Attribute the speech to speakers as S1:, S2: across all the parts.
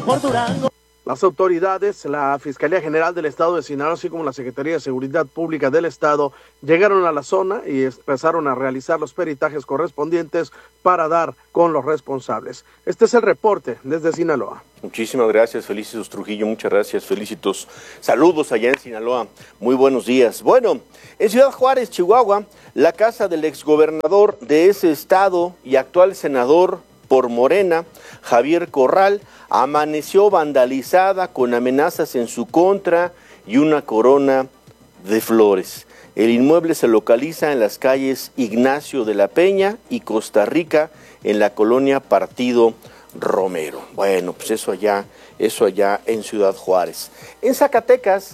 S1: por Durango.
S2: Las autoridades, la Fiscalía General del Estado de Sinaloa, así como la Secretaría de Seguridad Pública del Estado, llegaron a la zona y empezaron a realizar los peritajes correspondientes para dar con los responsables. Este es el reporte desde Sinaloa.
S3: Muchísimas gracias, Felicitos Trujillo, muchas gracias, Felicitos. Saludos allá en Sinaloa, muy buenos días. Bueno, en Ciudad Juárez, Chihuahua, la casa del exgobernador de ese estado y actual senador por Morena, Javier Corral, amaneció vandalizada con amenazas en su contra y una corona de flores. El inmueble se localiza en las calles Ignacio de la Peña y Costa Rica, en la colonia Partido Romero. Bueno, pues eso allá en Ciudad Juárez. En Zacatecas,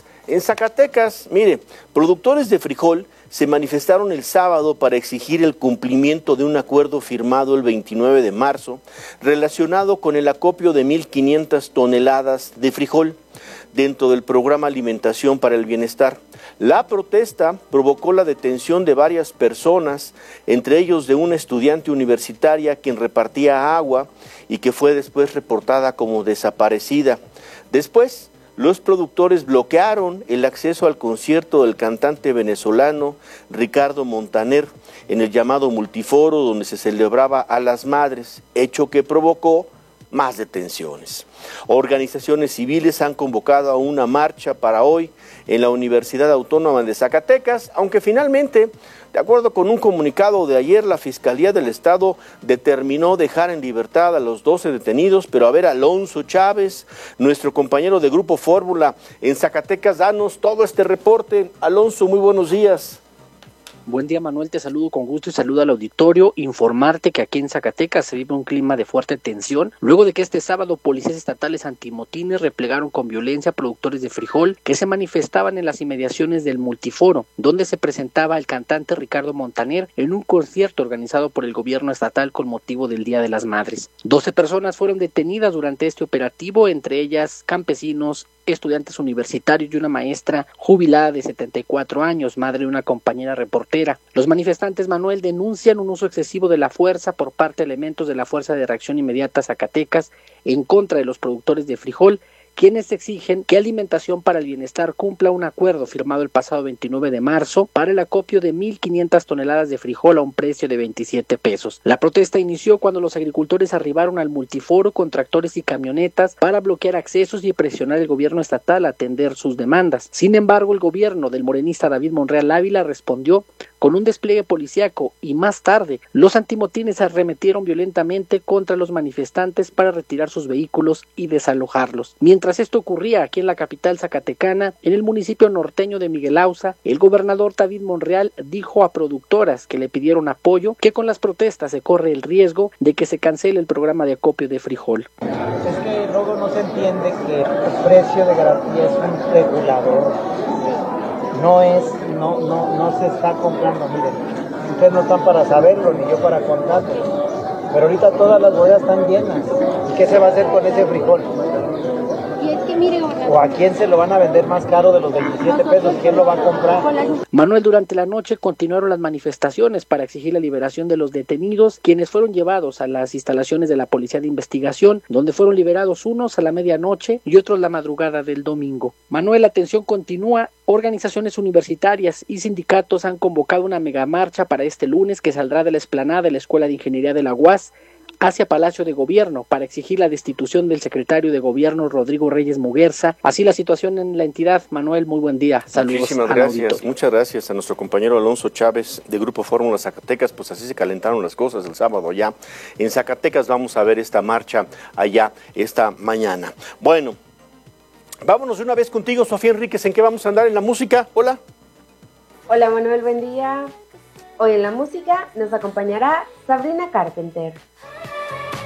S3: mire, productores de frijol se manifestaron el sábado para exigir el cumplimiento de un acuerdo firmado el 29 de marzo relacionado con el acopio de 1.500 toneladas de frijol dentro del programa Alimentación para el Bienestar. La protesta provocó la detención de varias personas, entre ellos de una estudiante universitaria quien repartía agua y que fue después reportada como desaparecida. Después, los productores bloquearon el acceso al concierto del cantante venezolano Ricardo Montaner en el llamado Multiforo, donde se celebraba a las madres, hecho que provocó más detenciones. Organizaciones civiles han convocado a una marcha para hoy en la Universidad Autónoma de Zacatecas, aunque finalmente, de acuerdo con un comunicado de ayer, la Fiscalía del Estado determinó dejar en libertad a los 12 detenidos, pero a ver, Alonso Chávez, nuestro compañero de Grupo Fórmula en Zacatecas, danos todo este reporte. Alonso, muy buenos días.
S4: Buen día, Manuel, te saludo con gusto y saludo al auditorio. Informarte que aquí en Zacatecas se vive un clima de fuerte tensión, luego de que este sábado policías estatales antimotines replegaron con violencia a productores de frijol que se manifestaban en las inmediaciones del Multiforo, donde se presentaba el cantante Ricardo Montaner en un concierto organizado por el gobierno estatal con motivo del Día de las Madres. 12 personas fueron detenidas durante este operativo, entre ellas campesinos, estudiantes universitarios y una maestra jubilada de 74 años, madre de una compañera reportera. Los manifestantes, Manuel, denuncian un uso excesivo de la fuerza por parte de elementos de la Fuerza de Reacción Inmediata Zacatecas en contra de los productores de frijol, quienes exigen que Alimentación para el Bienestar cumpla un acuerdo firmado el pasado 29 de marzo para el acopio de 1.500 toneladas de frijol a un precio de 27 pesos. La protesta inició cuando los agricultores arribaron al Multiforo con tractores y camionetas para bloquear accesos y presionar al gobierno estatal a atender sus demandas. Sin embargo, el gobierno del morenista David Monreal Ávila respondió con un despliegue policíaco y más tarde los antimotines arremetieron violentamente contra los manifestantes para retirar sus vehículos y desalojarlos. Mientras esto ocurría aquí en la capital zacatecana, en el municipio norteño de Miguel Auza, el gobernador David Monreal dijo a productoras que le pidieron apoyo que con las protestas se corre el riesgo de que se cancele el programa de acopio de frijol.
S5: Es que luego no se entiende que el precio de garantía es un regulador. No se está comprando, miren, ustedes no están para saberlo, ni yo para contarlo, pero ahorita todas las bodegas están llenas. ¿Y qué se va a hacer con ese frijol?
S6: Y es que mire,
S5: ¿O a quién se lo van a vender más caro de los 27 pesos? ¿Quién lo va a comprar?
S4: Manuel, durante la noche continuaron las manifestaciones para exigir la liberación de los detenidos, quienes fueron llevados a las instalaciones de la Policía de Investigación, donde fueron liberados unos a la medianoche y otros la madrugada del domingo. Manuel, la tensión continúa. Organizaciones universitarias y sindicatos han convocado una megamarcha para este lunes que saldrá de la explanada de la Escuela de Ingeniería de la UAS hacia Palacio de Gobierno para exigir la destitución del secretario de Gobierno Rodrigo Reyes Muguerza. Así la situación en la entidad. Manuel, muy buen día. Saludos.
S3: Muchísimas gracias, muchas gracias a nuestro compañero Alonso Chávez de Grupo Fórmula Zacatecas. Pues así se calentaron las cosas el sábado allá en Zacatecas. Vamos a ver esta marcha allá esta mañana. Bueno, vámonos de una vez contigo, Sofía Enríquez. ¿En qué vamos a andar en la música? Hola.
S6: Hola Manuel, buen día. Hoy en la música nos acompañará Sabrina Carpenter.